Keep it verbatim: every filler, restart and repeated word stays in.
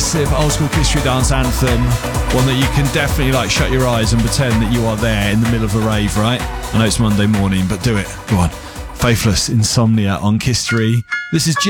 massive old school Kiss Street Dance anthem. One that you can definitely like shut your eyes and pretend that you are there in the middle of a rave, right? I know it's Monday morning, but do it. Go on. Faithless Insomnia on Kiss three. This is